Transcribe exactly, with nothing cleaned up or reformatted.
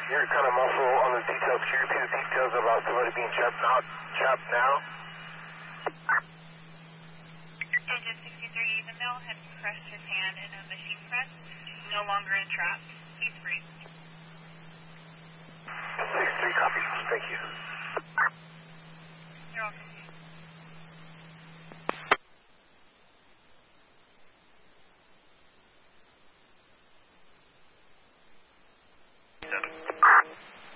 You're kind of muffled on the details. Can you repeat the details about somebody being trapped now? Trapped now? Agent sixty-three, the male had pressed his hand in a machine press, no longer entrapped. He's free. sixty-three, copy. Thank you. You're welcome. Seven.